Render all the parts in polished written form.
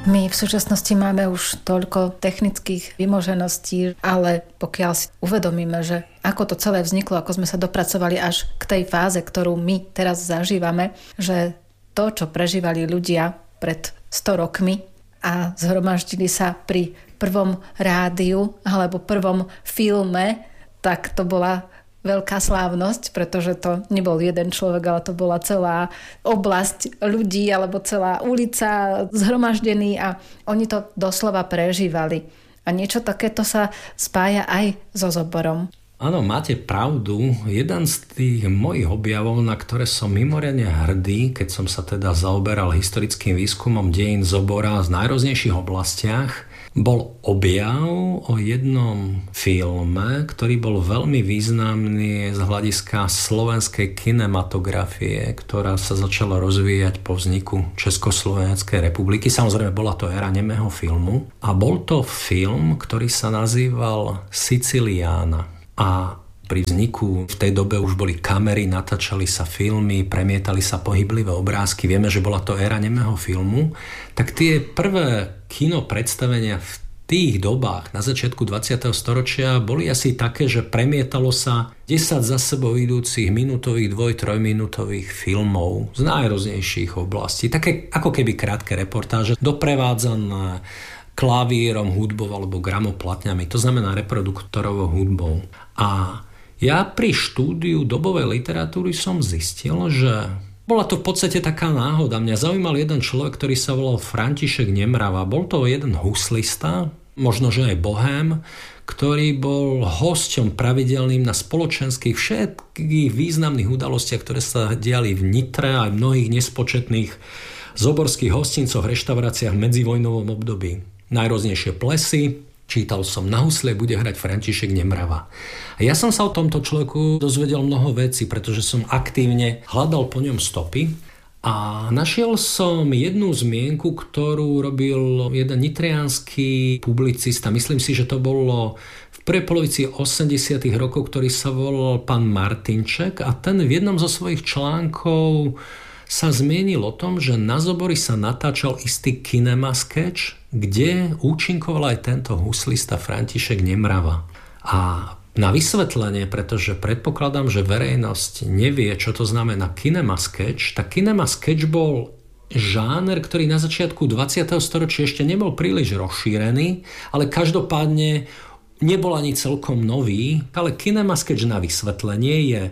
My v súčasnosti máme už toľko technických vymožeností, ale pokiaľ si uvedomíme, že ako to celé vzniklo, ako sme sa dopracovali až k tej fáze, ktorú my teraz zažívame, že to, čo prežívali ľudia pred 100 rokmi a zhromaždili sa pri prvom rádiu alebo prvom filme, tak to bola veľká slávnosť, pretože to nebol jeden človek, ale to bola celá oblasť ľudí alebo celá ulica zhromaždení a oni to doslova prežívali. A niečo takéto sa spája aj so Zoborom. Áno, máte pravdu. Jeden z tých mojich objavov, na ktoré som mimoriadne hrdý, keď som sa teda zaoberal historickým výskumom dejín Zobora v najrôznejších oblastiach, bol objav o jednom filme, ktorý bol veľmi významný z hľadiska slovenskej kinematografie, ktorá sa začala rozvíjať po vzniku Československej republiky. Samozrejme, bola to éra nemého filmu. A bol to film, ktorý sa nazýval Siciliána. A pri vzniku v tej dobe už boli kamery, natáčali sa filmy, premietali sa pohyblivé obrázky. Vieme, že bola to éra nemého filmu. Tak tie prvé kino predstavenia v tých dobách na začiatku 20. storočia boli asi také, že premietalo sa 10 za sebou idúcich minútových, 2-3 minútových filmov z najrôznejších oblastí. Také ako keby krátke reportáže, doprevádzané klavírom, hudbou alebo gramoplatňami. To znamená reproduktorovou hudbou. A ja pri štúdiu dobovej literatúry som zistil, že bola to v podstate taká náhoda. Mňa zaujímal jeden človek, ktorý sa volal František Nemrava. Bol to jeden huslista, možno že aj bohém, ktorý bol hosťom pravidelným na spoločenských všetkých významných udalostiach, ktoré sa diali v Nitre a v mnohých nespočetných zoborských hostincoch, reštauráciách v medzivojnovom období. Najrôznejšie plesy, čítal som na husle, bude hrať František Nemrava. A ja som sa o tomto človeku dozvedel mnoho vecí, pretože som aktívne hľadal po ňom stopy a našiel som jednu zmienku, ktorú robil jeden nitriansky publicista. Myslím si, že to bolo v prvej polovici 80. rokov, ktorý sa volal pán Martinček a ten v jednom zo svojich článkov sa zmienil o tom, že na Zobori sa natáčal istý kinema sketch, kde účinkoval aj tento huslista František Nemrava. A na vysvetlenie, pretože predpokladám, že verejnosť nevie, čo to znamená kinema sketch, tak kinema sketch bol žáner, ktorý na začiatku 20. storočia ešte nebol príliš rozšírený, ale každopádne nebol ani celkom nový, ale kinema sketch na vysvetlenie je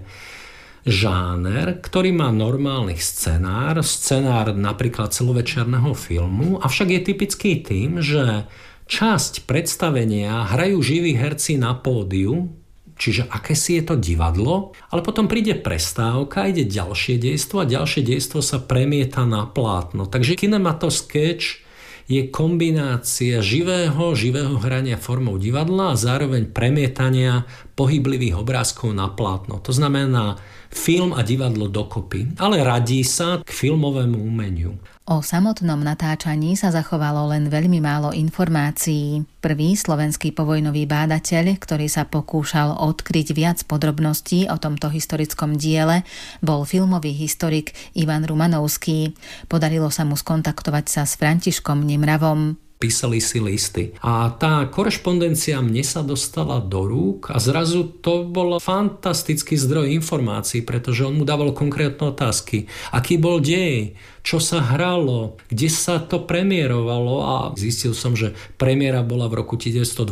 žáner, ktorý má normálny scenár napríklad celovečerného filmu, avšak je typický tým, že časť predstavenia hrajú živí herci na pódiu, čiže akési je to divadlo, ale potom príde prestávka, ide ďalšie dejstvo a ďalšie dejstvo sa premieta na plátno. Takže kinematosketch je kombinácia živého hrania formou divadla a zároveň premietania pohyblivých obrázkov na plátno. To znamená film a divadlo dokopy, ale radí sa k filmovému umeniu. O samotnom natáčaní sa zachovalo len veľmi málo informácií. Prvý slovenský povojnový bádateľ, ktorý sa pokúšal odkryť viac podrobností o tomto historickom diele, bol filmový historik Ivan Rumanovský. Podarilo sa mu skontaktovať sa s Františkom Nemravom. Písali si listy. A tá korešpondencia mne sa dostala do rúk a zrazu to bol fantastický zdroj informácií, pretože on mu dával konkrétne otázky. Aký bol dej? Čo sa hralo? Kde sa to premiérovalo? A zistil som, že premiéra bola v roku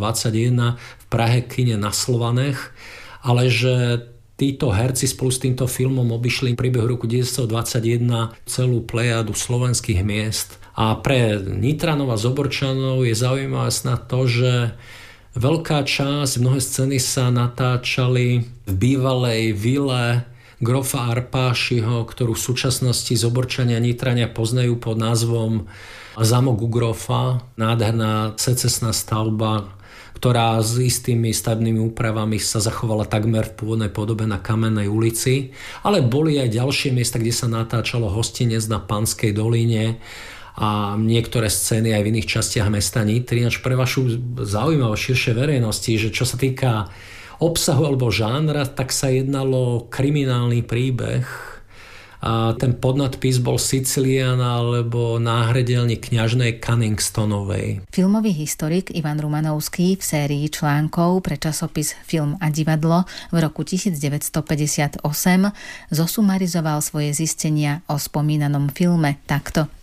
1921 v Prahe kine na Slovanech, ale že títo herci spolu s týmto filmom obišli v priebehu roku 1921 celú plejadu slovenských miest. A pre Nitranov a Zoborčanov je zaujímavé snad to, že veľká časť, mnohé scény sa natáčali v bývalej vile grofa Arpášiho, ktorú v súčasnosti Zoborčania a Nitrania poznajú pod názvom Zámok u grofa. Nádherná secesná stavba, ktorá s istými stavebnými úpravami sa zachovala takmer v pôvodnej podobe na Kamennej ulici. Ale boli aj ďalšie miesta, kde sa natáčalo hostinec na Panskej doline a niektoré scény aj v iných častiach mesta Nitry. Ináč pre vašu zaujímavosť širšej verejnosti, že čo sa týka obsahu alebo žánra, tak sa jednalo o kriminálny príbeh a ten podnadpis bol Sicilian alebo náhredelník kňažnej Cunningstonovej. Filmový historik Ivan Rumanovský v sérii článkov pre časopis Film a divadlo v roku 1958 zosumarizoval svoje zistenia o spomínanom filme takto.